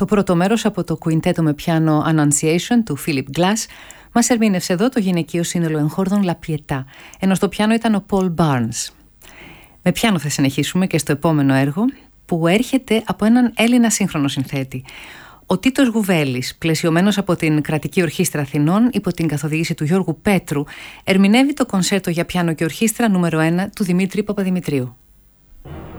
Το πρώτο μέρος από το κουιντέτο με πιάνο Annunciation του Philip Glass μας ερμήνευσε εδώ το γυναικείο σύνολο εγχόρδων La Pietà, ενώ στο πιάνο ήταν ο Paul Barnes. Με πιάνο θα συνεχίσουμε και στο επόμενο έργο, που έρχεται από έναν Έλληνα σύγχρονο συνθέτη. Ο Τίτος Γουβέλης, πλαισιωμένος από την Κρατική Ορχήστρα Αθηνών υπό την καθοδήγηση του Γιώργου Πέτρου, ερμηνεύει το κονσέρτο για πιάνο και ορχήστρα νούμερο 1 του Δημήτρη Παπαδημητρίου.